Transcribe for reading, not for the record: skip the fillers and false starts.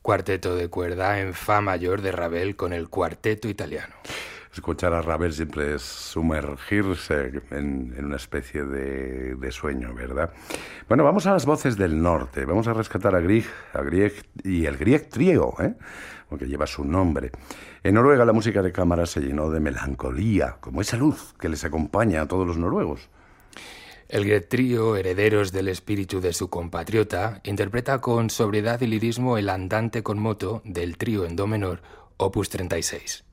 cuarteto de cuerda en fa mayor de Ravel con el cuarteto italiano. Escuchar a Ravel siempre es sumergirse en una especie de sueño, ¿verdad? Bueno, vamos a las voces del norte. Vamos a rescatar a Grieg y el Grieg Trio, porque lleva su nombre. En Noruega la música de cámara se llenó de melancolía, como esa luz que les acompaña a todos los noruegos. El Grieg Trio, herederos del espíritu de su compatriota, interpreta con sobriedad y lirismo el andante con moto del trío en do menor, opus 36.